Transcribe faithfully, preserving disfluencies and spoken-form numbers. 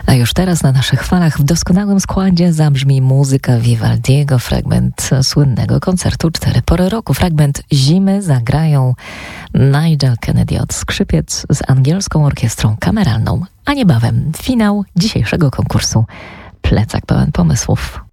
A już teraz na naszych falach w doskonałym składzie zabrzmi muzyka Vivaldiego, fragment słynnego koncertu Cztery Pory Roku. Fragment Zimy zagrają Nigel Kennedy, skrzypiec z angielską orkiestrą kameralną. A niebawem finał dzisiejszego konkursu Plecak pełen pomysłów.